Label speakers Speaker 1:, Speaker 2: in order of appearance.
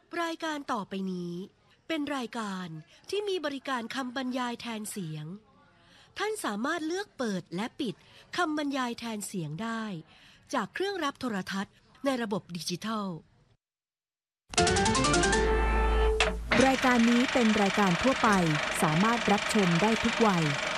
Speaker 1: รายการต่อไปนี้เป็นรายการที่มีบริการคำบรรยายแทนเสียงท่านสามารถเลือกเปิดและปิดคำบรรยายแทนเสียงได้จากเครื่องรับโทรทัศน์ในระบบดิจิทัล
Speaker 2: รายการนี้เป็นรายการทั่วไปสามารถรับชมได้ทุกวัย